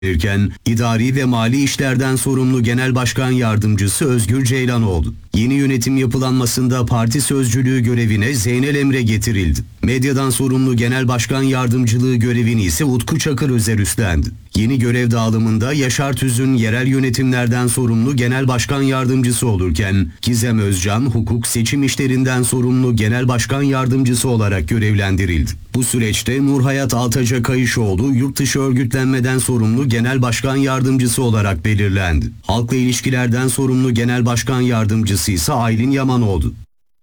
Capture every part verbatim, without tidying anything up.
Irken, İdari ve Mali İşlerden sorumlu Genel Başkan Yardımcısı Özgür Ceylanoğlu. Yeni yönetim yapılanmasında parti sözcülüğü görevine Zeynel Emre getirildi. Medyadan sorumlu Genel Başkan Yardımcılığı görevini ise Utku Çakırözer üstlendi. Yeni görev dağılımında Yaşar Tüzün yerel yönetimlerden sorumlu Genel Başkan Yardımcısı olurken, Gizem Özcan hukuk seçim işlerinden sorumlu Genel Başkan Yardımcısı olarak görevlendirildi. Bu süreçte Nurhayat Altaca Kayışoğlu yurt dışı örgütlenmeden sorumlu Genel Başkan Yardımcısı olarak belirlendi. Halkla ilişkilerden sorumlu Genel Başkan Yardımcısı ise Aylin Yamanoğlu.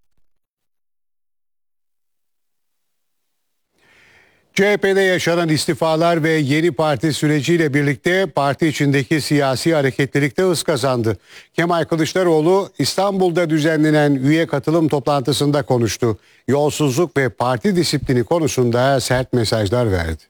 C H P'de yaşanan istifalar ve yeni parti süreciyle birlikte parti içindeki siyasi hareketlilikte hız kazandı. Kemal Kılıçdaroğlu İstanbul'da düzenlenen üye katılım toplantısında konuştu. Yolsuzluk ve parti disiplini konusunda sert mesajlar verdi.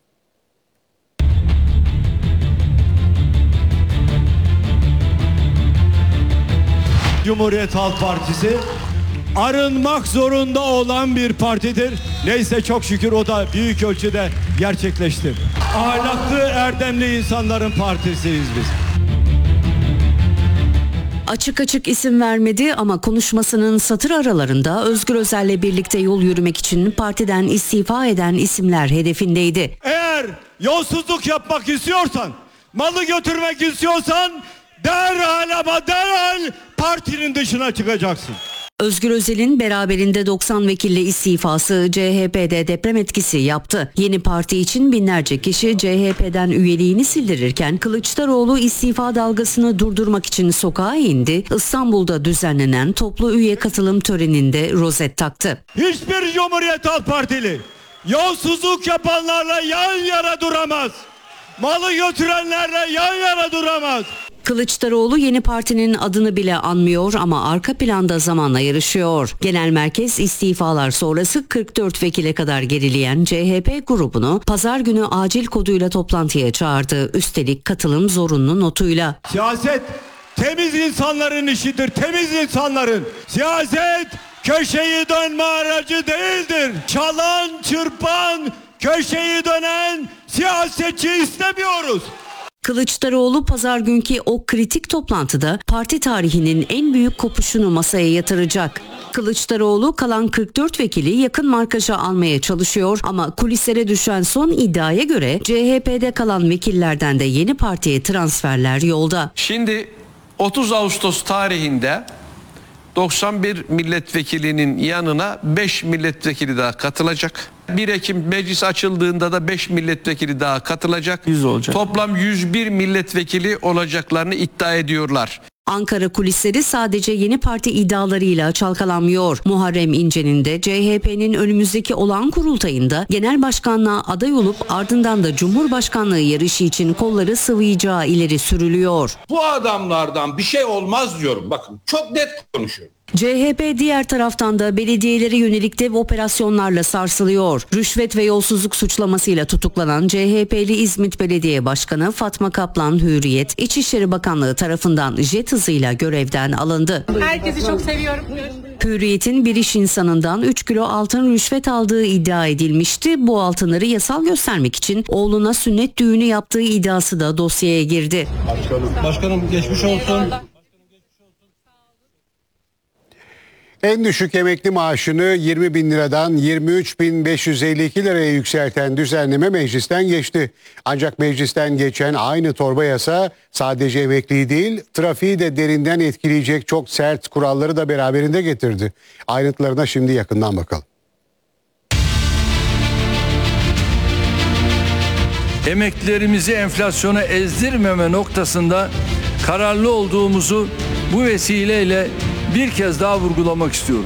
Cumhuriyet Halk Partisi arınmak zorunda olan bir partidir. Neyse çok şükür o da büyük ölçüde gerçekleşti. Ahlaklı, erdemli insanların partisiyiz biz. Açık açık isim vermedi ama konuşmasının satır aralarında Özgür Özel'le birlikte yol yürümek için partiden istifa eden isimler hedefindeydi. Eğer yolsuzluk yapmak istiyorsan, malı götürmek istiyorsan derhal ama derhal partinin dışına çıkacaksın. Özgür Özel'in beraberinde doksan vekille istifası C H P'de deprem etkisi yaptı. Yeni parti için binlerce kişi C H P'den üyeliğini sildirirken Kılıçdaroğlu istifa dalgasını durdurmak için sokağa indi. İstanbul'da düzenlenen toplu üye katılım töreninde rozet taktı. Hiçbir Cumhuriyet Halk Partili yolsuzluk yapanlarla yan yana duramaz. Malı götürenlerle yan yana duramaz. Kılıçdaroğlu yeni partinin adını bile anmıyor ama arka planda zamanla yarışıyor. Genel merkez istifalar sonrası kırk dört vekile kadar gerileyen C H P grubunu pazar günü acil koduyla toplantıya çağırdı. Üstelik katılım zorunlu notuyla. Siyaset temiz insanların işidir, temiz insanların. Siyaset köşeyi dönme aracı değildir. Çalan, çırpan, köşeyi dönen siyasetçi istemiyoruz. Kılıçdaroğlu pazar günkü o kritik toplantıda parti tarihinin en büyük kopuşunu masaya yatıracak. Kılıçdaroğlu kalan kırk dört vekili yakın markaja almaya çalışıyor ama kulislere düşen son iddiaya göre C H P'de kalan vekillerden de yeni partiye transferler yolda. Şimdi otuz Ağustos tarihinde doksan bir milletvekilinin yanına beş milletvekili daha katılacak. bir Ekim meclis açıldığında da beş milletvekili daha katılacak. yüz olacak. Toplam yüz bir milletvekili olacaklarını iddia ediyorlar. Ankara kulisleri sadece yeni parti iddialarıyla çalkalanmıyor. Muharrem İnce'nin de C H P'nin önümüzdeki olağan kurultayında genel başkanlığa aday olup ardından da Cumhurbaşkanlığı yarışı için kolları sıvayacağı ileri sürülüyor. Bu adamlardan bir şey olmaz diyorum. Bakın çok net konuşuyorum. C H P diğer taraftan da belediyelere yönelik dev operasyonlarla sarsılıyor. Rüşvet ve yolsuzluk suçlamasıyla tutuklanan C H P'li İzmit Belediye Başkanı Fatma Kaplan Hürriyet, İçişleri Bakanlığı tarafından jet hızıyla görevden alındı. Herkesi çok seviyorum. Hürriyet'in bir iş insanından üç kilo altın rüşvet aldığı iddia edilmişti. Bu altınları yasal göstermek için oğluna sünnet düğünü yaptığı iddiası da dosyaya girdi. Başkanım, başkanım geçmiş olsun. En düşük emekli maaşını yirmi bin liradan yirmi üç bin beş yüz elli iki liraya yükselten düzenleme meclisten geçti. Ancak meclisten geçen aynı torba yasa sadece emekliyi değil, trafiği de derinden etkileyecek çok sert kuralları da beraberinde getirdi. Ayrıntılarına şimdi yakından bakalım. Emeklilerimizi enflasyona ezdirmeme noktasında kararlı olduğumuzu bu vesileyle bir kez daha vurgulamak istiyorum.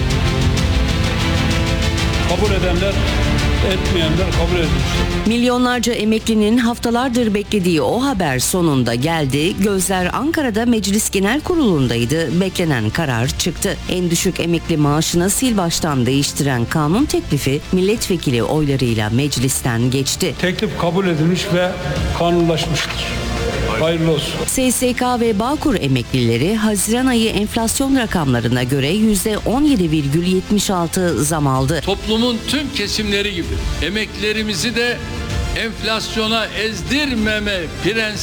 Kabul edenler, etmeyenler kabul edilmiştir. Milyonlarca emeklinin haftalardır beklediği o haber sonunda geldi. Gözler Ankara'da Meclis Genel Kurulu'ndaydı. Beklenen karar çıktı. En düşük emekli maaşını sil baştan değiştiren kanun teklifi milletvekili oylarıyla meclisten geçti. Teklif kabul edilmiş ve kanunlaşmıştır. Hayırlı olsun. S S K ve Bağkur emeklileri Haziran ayı enflasyon rakamlarına göre yüzde on yedi virgül yetmiş altı zam aldı. Toplumun tüm kesimleri gibi emeklilerimizi de enflasyona ezdirmeme prensibi